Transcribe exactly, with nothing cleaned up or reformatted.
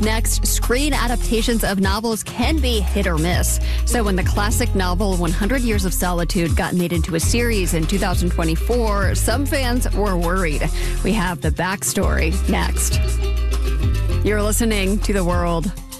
Next, screen adaptations of novels can be hit or miss. So when the classic novel one hundred Years of Solitude got made into a series in two thousand twenty-four, some fans were worried. We have the backstory next. You're listening to The World.